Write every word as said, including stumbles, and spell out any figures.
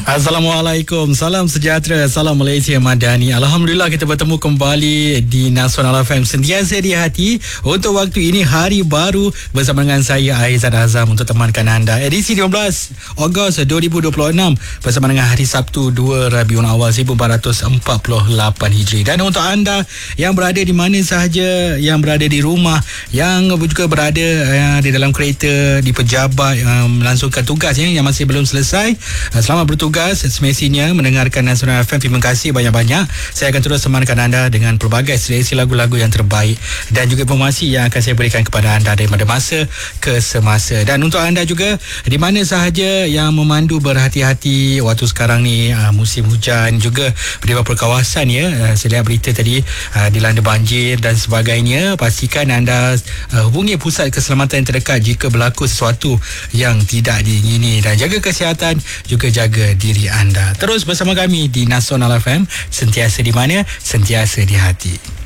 Assalamualaikum, salam sejahtera, salam Malaysia Madani. Alhamdulillah kita bertemu kembali di Nasional F M, sentiasa di hati untuk waktu ini, hari baru bersama dengan saya Aizat Azam untuk temankan anda. Edisi lima belas Ogos dua ribu dua puluh enam bersama dengan hari Sabtu dua Rabiul Awal seribu empat ratus empat puluh lapan Hijri. Dan untuk anda yang berada di mana sahaja, yang berada di rumah, yang juga berada uh, di dalam kereta, di pejabat, uh, melangsungkan tugas ya, yang masih belum selesai, uh, selamat bertugas. Tugas semestinya mendengarkan Nasional F M. Terima kasih banyak-banyak. Saya akan terus temankan anda dengan pelbagai seleksi lagu-lagu yang terbaik dan juga informasi yang akan saya berikan kepada anda daripada masa ke semasa. Dan untuk anda juga di mana sahaja yang memandu, berhati-hati waktu sekarang ni, uh, musim hujan, juga di beberapa kawasan ya, uh, saya lihat berita tadi uh, dilanda banjir dan sebagainya. Pastikan anda uh, hubungi pusat keselamatan yang terdekat jika berlaku sesuatu yang tidak diingini, dan jaga kesihatan, juga jaga diri anda. Terus bersama kami di Nasional F M, sentiasa di mana, sentiasa di hati.